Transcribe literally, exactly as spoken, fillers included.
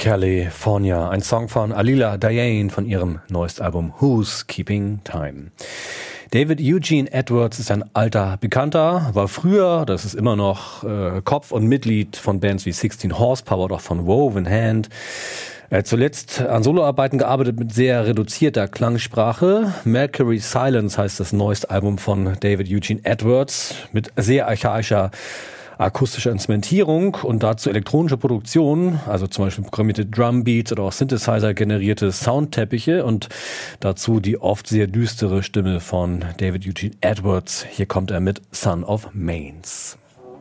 California, ein Song von Alila Diane von ihrem neuesten Album Who's Keeping Time. David Eugene Edwards ist ein alter Bekannter, war früher, das ist immer noch, äh, Kopf und Mitglied von Bands wie sixteen Horsepower, doch von Woven Hand. Er hat zuletzt an Soloarbeiten gearbeitet mit sehr reduzierter Klangsprache. Mercury Silence heißt das neueste Album von David Eugene Edwards mit sehr archaischer akustische Instrumentierung und dazu elektronische Produktion, also zum Beispiel programmierte Drumbeats oder auch Synthesizer-generierte Soundteppiche und dazu die oft sehr düstere Stimme von David Eugene Edwards. Hier kommt er mit Son of Mains.